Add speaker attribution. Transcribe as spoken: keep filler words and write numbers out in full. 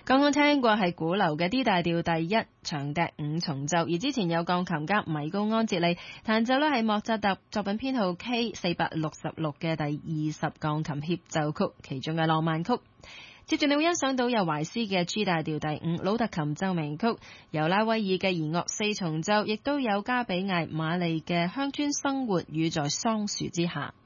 Speaker 1: 剛剛聽過係鼓樓嘅 D 大調第一長笛五重奏，而之前有鋼琴家米高安哲利彈奏呢係莫扎特作品編號 K 四百六十六嘅第二十鋼琴協奏曲，其中嘅浪漫曲。接住你會欣賞到有懷斯嘅 G 大調第五魯特琴奏鳴曲，由拉威爾嘅弦樂四重奏，亦都有加比艾馬利嘅鄉村生活與在桑樹之下。